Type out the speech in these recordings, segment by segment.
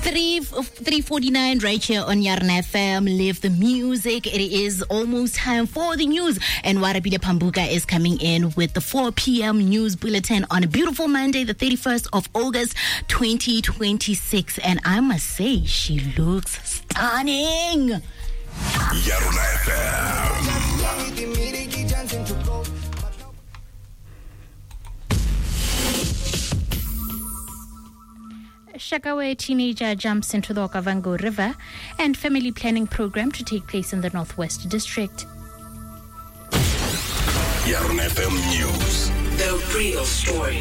3:49 right here on Yarna FM. Live the music. It is almost time for the news. And Warabile Pambuka is coming in with the 4 p.m. news bulletin on a beautiful Monday, the 31st of August, 2026. And I must say, she looks stunning. Yarna FM. Shakawe teenager jumps into the Okavango River and family planning program to take place in the Northwest District. Yarna FM News. The real story.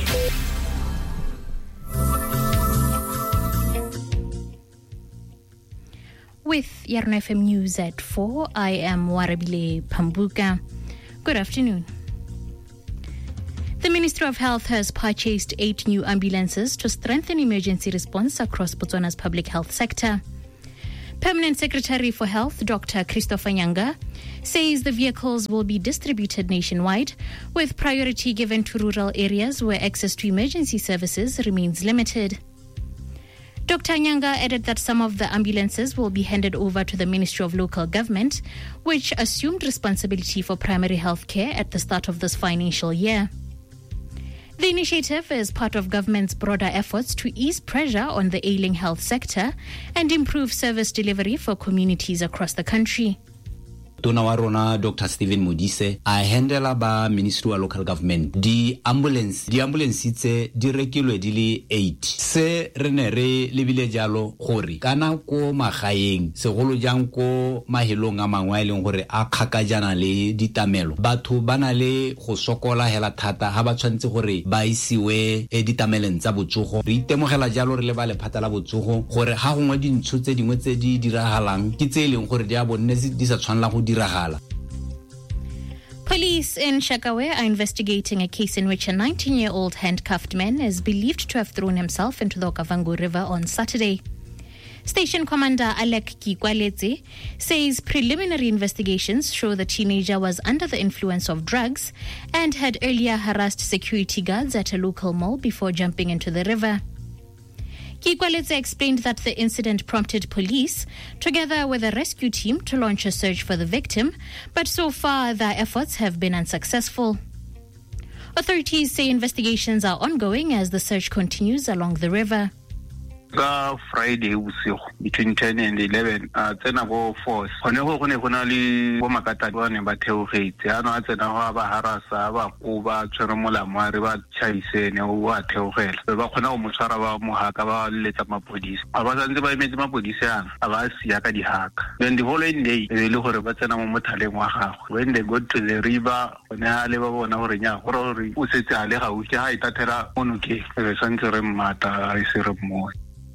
With Yarna FM News at 4, I am Warabile Pambuka. Good afternoon. The Ministry of Health has purchased 8 new ambulances to strengthen emergency response across Botswana's public health sector. Permanent Secretary for Health, Dr. Christopher Nyanga, says the vehicles will be distributed nationwide, with priority given to rural areas where access to emergency services remains limited. Dr. Nyanga added that some of the ambulances will be handed over to the Ministry of Local Government, which assumed responsibility for primary health care at the start of this financial year. The initiative is part of government's broader efforts to ease pressure on the ailing health sector and improve service delivery for communities across the country. Tona wa rona Dr. Stephen Modise a handela ba Ministry wa Local Government di ambulance tse di rekilwe di le 8 se re ne re lebile jalo gore kana ko magaeng segolo jang ko mahelong a mangwe a leng gore a khakajana le ditamelo batho bana le go sokola hela thata ha ba tshwantse gore ba isiwe ditameleng tsa botsogo re itemogela jalo re le ba le phatala botsogo gore ha gongwe dintšho tse dingwe tse di diragalang ke tse leng gore di a bonne di sa tshwanela go Police in Shakawe are investigating a case in which a 19-year-old handcuffed man is believed to have thrown himself into the Okavango River on Saturday. Station Commander Alec Kikwaletse says preliminary investigations show the teenager was under the influence of drugs and had earlier harassed security guards at a local mall before jumping into the river. Kikwaletse explained that the incident prompted police, together with a rescue team, to launch a search for the victim, but so far their efforts have been unsuccessful. Authorities say investigations are ongoing as the search continues along the river. Friday between 10 and 11 tsena go force gone go ne gona le bo makata ba ne ba theogetse ana tsena ba harasa ba go ba tshwere molamo a re ba chaisene o a theogela ba khona go motshwara ba mohaka ba letsa mapodisi a ba tsantse ba emetse mapodisi ana a ba sia ka dihaka then the following day le gore ba tsena mo mothaleng wa gagwe when they go to the river bona le ba bona gore nya gore o setse a le ga o ke ha itatela monoke re santse re mmata a isere mo.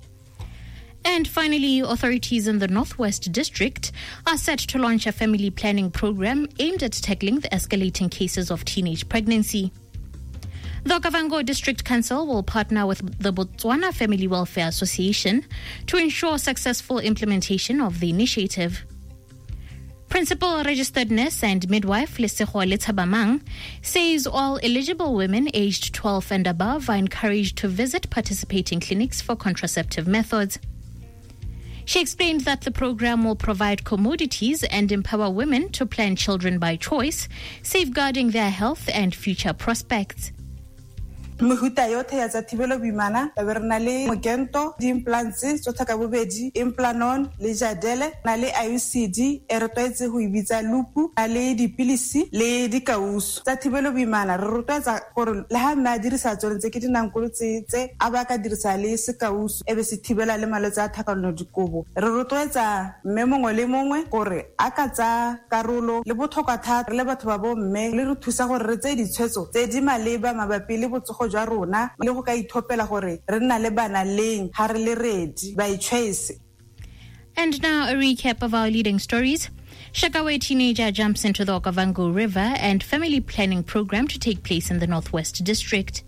And finally, authorities in the Northwest District are set to launch a family planning program aimed at tackling the escalating cases of teenage pregnancy. The Okavango District Council will partner with the Botswana Family Welfare Association to ensure successful implementation of the initiative. Principal Registered Nurse and Midwife Lesego Lethabamang says all eligible women aged 12 and above are encouraged to visit participating clinics for contraceptive methods. She explained that the program will provide commodities and empower women to plan children by choice, safeguarding their health and future prospects. Mehuta yote ya tsa thibelo boimana ba re na le mogento di implants tso thaka bobedi implanon le jadele na le IUCD e re tletse go ibitsa lupu na le dipilisi le dikausu tsa thibelo boimana re rotloetsa gore le ha nna dirisa tsone tse ke dinangkolo tse a ba ka dirisa le sekausu e be se thibela le malwetse a thakano dikobo re rotloetsa mme mongwe le mongwe gore a ka tsa karolo le botlhokwa thata le batho ba bo mme le re thusa gore re tse ditshwetso tse di maleba mabapi le botsogo jwa rona le go ka ithopela gore re nna le bana leng ha re le ready by choice. And now a recap of our leading stories. Shakawe teenager jumps into the Okavango River and family planning program to take place in the Northwest District.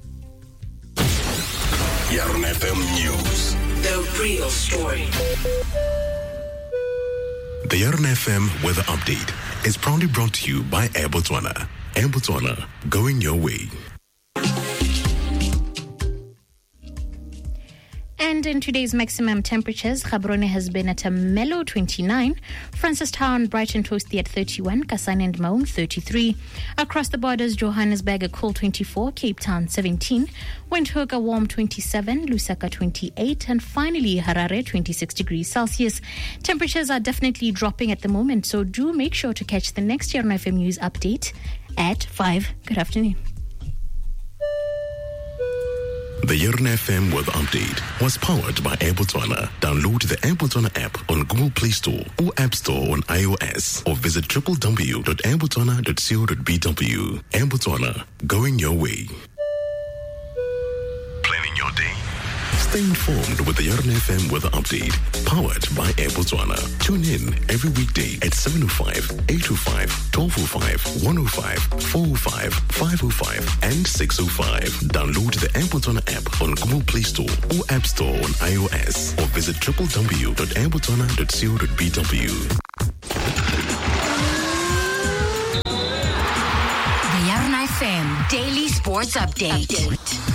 Yarna FM News. The real story. The Yarna FM weather update is proudly brought to you by Air Botswana. Air Botswana, going your way. And in today's maximum temperatures, Gaborone has been at a mellow 29, Francistown, Brighton toasty at 31, Kasane and Maun 33. Across the borders, Johannesburg a cool 24, Cape Town 17, Windhoek a warm 27, Lusaka 28, and finally Harare 26 degrees Celsius. Temperatures are definitely dropping at the moment, so do make sure to catch the next Yarn FM News update at 5. Good afternoon. The Yarn FM weather update was powered by Air Botswana. Download the Air Botswana app on Google Play Store or App Store on iOS, or visit www.airbotswana.co.bw. Air Botswana, going your way. Planning your day? Stay informed with the Yarn FM weather update, powered by Air Botswana. Tune in every weekday at 7:05, 8:05, 12:05, 1:05, 4:05, 5:05, and 6:05. Download the Air Botswana app on Google Play Store or App Store on iOS, or visit www.airbotswana.co.bw. The Yarn FM Daily Sports Update.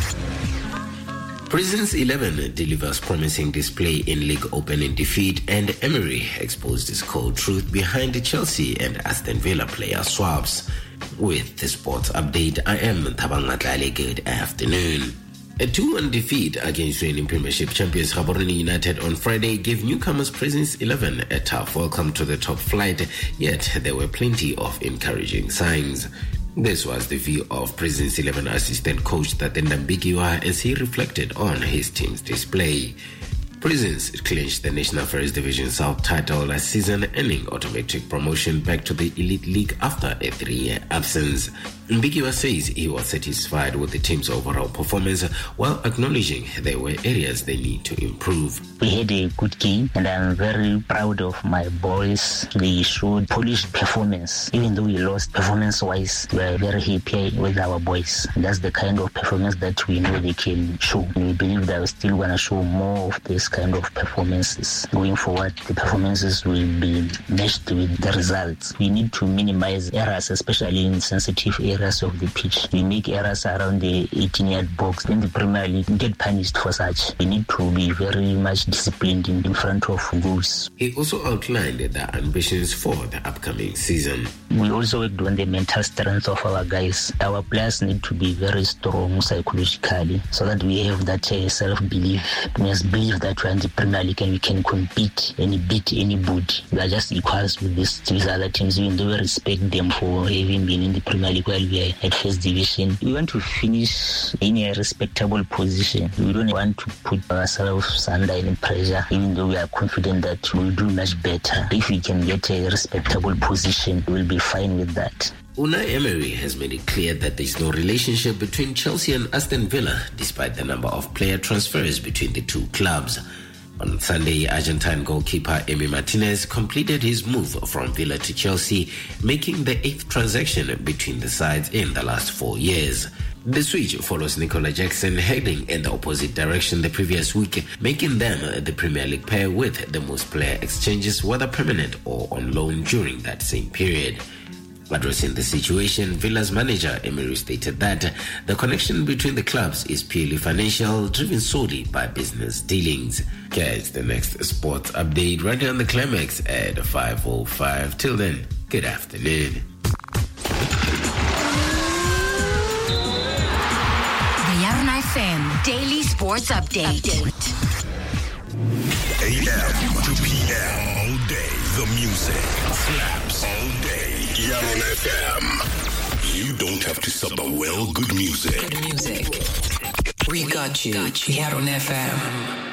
Prisons 11 delivers promising display in league opening defeat, and Emery exposed his cold truth behind the Chelsea and Aston Villa player swaps. With the sports update, I am Thabang Matlale. Good afternoon. A 2-1 defeat against reigning Premiership champions Gaborone United on Friday gave newcomers Prisons 11 a tough welcome to the top flight, yet there were plenty of encouraging signs. This was the view of Prisons 11 assistant coach Tatenda Mbikiwa as he reflected on his team's display. Prisons clinched the National First Division South title last season, earning automatic promotion back to the Elite League after a 3-year absence. Mbikiwa says he was satisfied with the team's overall performance, while acknowledging there were areas they need to improve. We had a good game, and I'm very proud of my boys. They showed polished performance. Even though we lost performance-wise, we are very happy with our boys. That's the kind of performance that we know they can show. We believe that we're still going to show more of this kind of performances. Going forward, the performances will be matched with the results. We need to minimize errors, especially in sensitive areas of the pitch. We make errors around the 18-yard box. In the Premier League, we get punished for such. We need to be very much disciplined in front of goals. He also outlined the ambitions for the upcoming season. We also worked on the mental strength of our guys. Our players need to be very strong psychologically so that we have that self-belief. We must believe that we're in the Premier League and we can compete and beat anybody. We are just equals with these other teams, even though we respect them for having been in the Premier League while we are at First Division. We want to finish in a respectable position. We don't want to put ourselves under any pressure, even though we are confident that we'll do much better. If we can get a respectable position, we'll be fine with that. Unai Emery has made it clear that there is no relationship between Chelsea and Aston Villa, despite the number of player transfers between the two clubs. On Sunday, Argentine goalkeeper Emi Martinez completed his move from Villa to Chelsea, making the 8th transaction between the sides in the last 4 years. The switch follows Nicola Jackson heading in the opposite direction the previous week, making them the Premier League pair with the most player exchanges, whether permanent or on loan, during that same period. Addressing the situation, Villa's manager Emery stated that the connection between the clubs is purely financial, driven solely by business dealings. Catch the next sports update right here on the Climax at 5:05. Till then, good afternoon. The Yarn FM Daily Sports Update. AM to PM. All day, the music slaps all day. Yarn FM. You don't have to sub the well, good music. Good music. We got you. Yarn FM.